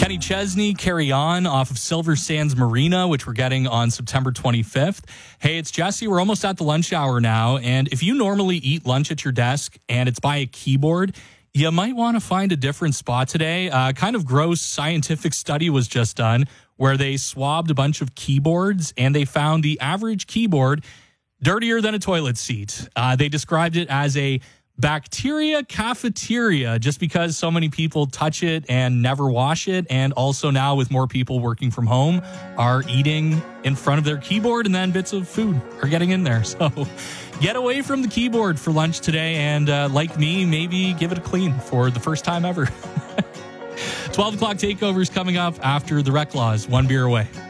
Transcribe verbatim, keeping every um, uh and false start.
Kenny Chesney, Carry On off of Silver Sands Marina, which we're getting on September twenty-fifth. Hey, it's Jesse. We're almost at the lunch hour now. And if you normally eat lunch at your desk and it's by a keyboard, you might want to find a different spot today. Uh, kind of gross scientific study was just done where they swabbed a bunch of keyboards and they found the average keyboard dirtier than a toilet seat. Uh, they described it as a bacteria cafeteria just because so many people touch it and never wash it. And also now with more people working from home are eating in front of their keyboard and then bits of food are getting in there. So get away from the keyboard for lunch today and uh, like me, maybe give it a clean for the first time ever. twelve o'clock takeovers coming up after the Rec Laws, one beer away.